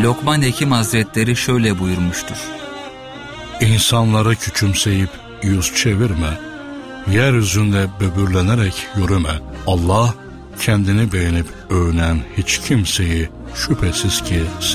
Lokman Hekim Hazretleri şöyle buyurmuştur: İnsanları küçümseyip yüz çevirme, yeryüzünde böbürlenerek yürüme. Allah kendini beğenip övünen hiç kimseyi şüphesiz ki